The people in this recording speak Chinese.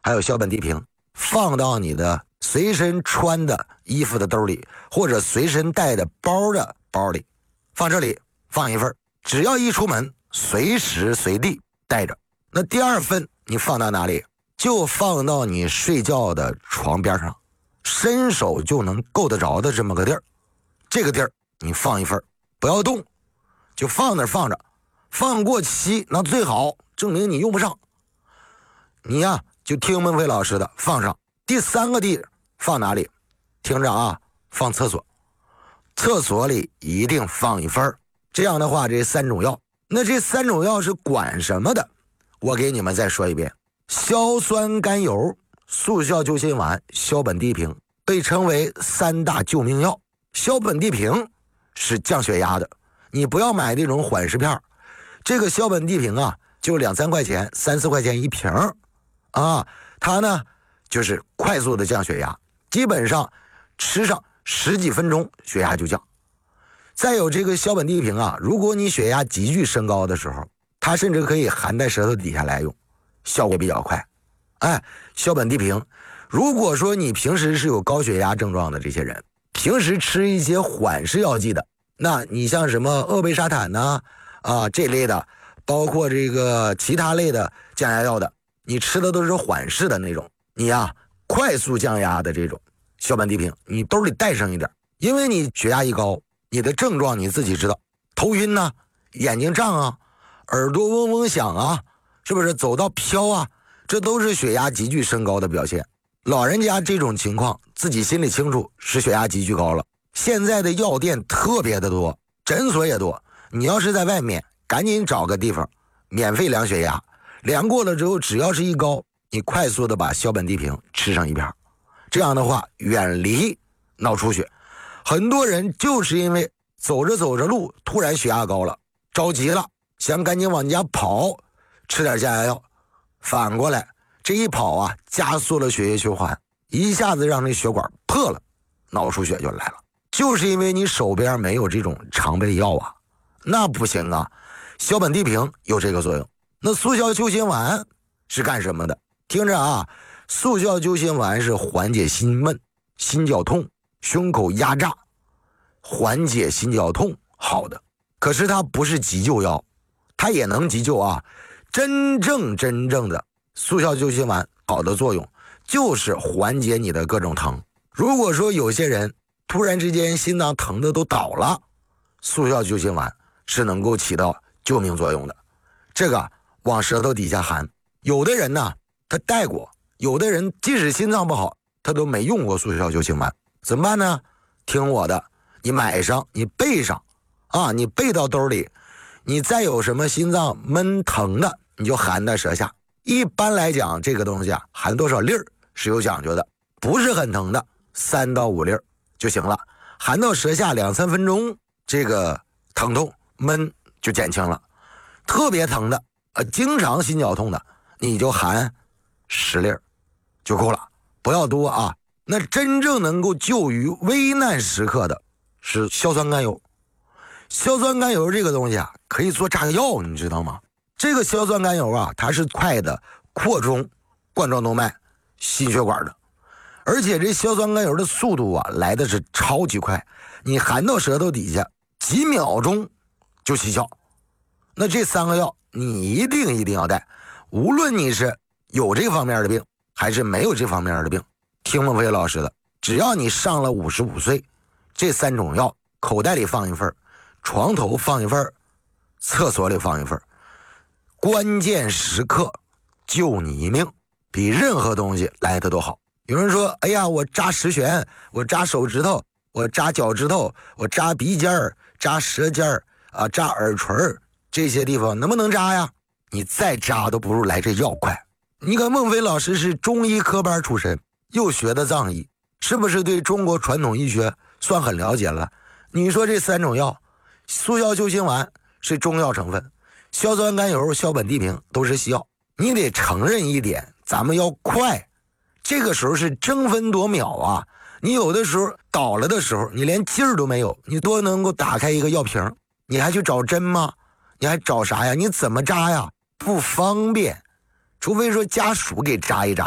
还有小本地平，放到你的随身穿的衣服的兜里，或者随身带的包的包里，放这里放一份，只要一出门随时随地带着。那第二份你放到哪里？就放到你睡觉的床边上，伸手就能够得着的这么个地儿。这个地儿你放一份，不要动，就放那儿放着，放过期那最好，证明你用不上。你呀就听孟非老师的放上。第三个地放哪里？听着啊，放厕所。厕所里一定放一份。这样的话，这三种药，那这三种药是管什么的？我给你们再说一遍：硝酸甘油、速效救心丸、硝苯地平，被称为三大救命药。硝苯地平是降血压的，你不要买那种缓释片，这个硝苯地平啊，就2-3块钱、3-4块钱一瓶啊，它呢就是快速的降血压，基本上吃上10几分钟血压就降。再有这个硝苯地平啊，如果你血压急剧升高的时候，它甚至可以含在舌头底下来用，效果比较快。硝苯地平，如果说你平时是有高血压症状的这些人，平时吃一些缓释药剂的，那你像什么鄂贝沙坦呐这类的，包括这个其他类的降压药的，你吃的都是缓释的那种，你呀快速降压的这种硝苯地平，你兜里带上一点，因为你血压一高，你的症状你自己知道，头晕呐，眼睛胀啊，耳朵嗡嗡响啊，是不是走到飘啊，这都是血压急剧升高的表现。老人家这种情况自己心里清楚，是血压急剧高了。现在的药店特别的多，诊所也多，你要是在外面赶紧找个地方免费量血压，量过了之后，只要是一高，你快速的把硝苯地平吃上一片，这样的话远离脑出血。很多人就是因为走着走着路突然血压高了，着急了，想赶紧往家跑，吃点降压药，反过来这一跑啊，加速了血液循环，一下子让这血管破了，脑出血就来了。就是因为你手边没有这种常备药啊，那不行啊。硝苯地平有这个作用。那速效救心丸是干什么的？听着啊，速效救心丸是缓解心闷、心绞痛、胸口压榨，缓解心绞痛好的。可是它不是急救药，它也能急救啊。真正的速效救心丸好的作用就是缓解你的各种疼。如果说有些人突然之间心脏疼的都倒了，速效救心丸是能够起到救命作用的。这个往舌头底下含，有的人呢他带过，有的人即使心脏不好他都没用过速效救心丸，怎么办呢？听我的，你买上，你备上啊，你备到兜里，你再有什么心脏闷疼的你就含在舌下。一般来讲这个东西啊，含多少粒儿是有讲究的，不是很疼的3到5粒儿就行了，含到舌下2-3分钟，这个疼痛闷就减轻了。特别疼的经常心绞痛的，你就含10粒儿就够了，不要多啊。那真正能够救于危难时刻的是硝酸甘油。硝酸甘油这个东西啊，可以做炸药，你知道吗？这个硝酸甘油啊，它是快的扩充冠状动脉心血管的，而且这硝酸甘油的速度啊来的是超级快，你含到舌头底下几秒钟就起效。那这3个药你一定要带，无论你是有这方面的病还是没有这方面的病，听孟非老师的，只要你上了55岁，这3种药口袋里放一份，床头放一份，厕所里放一份，关键时刻救你一命，比任何东西来的都好。有人说，哎呀，我扎十旋，我扎手指头，我扎脚趾头，我扎鼻尖儿，扎舌尖儿啊，扎耳垂儿，这些地方能不能扎呀？你再扎都不如来这药快。你看孟非老师是中医科班出身，又学的藏医，是不是对中国传统医学算很了解了？你说这3种药，速效救心丸是中药成分，硝酸甘油、硝苯地平都是西药，你得承认一点，咱们要快。这个时候是争分夺秒啊！你有的时候倒了的时候，你连劲儿都没有，你多能够打开一个药瓶，你还去找针吗？你还找啥呀？你怎么扎呀？不方便，除非说家属给扎一扎。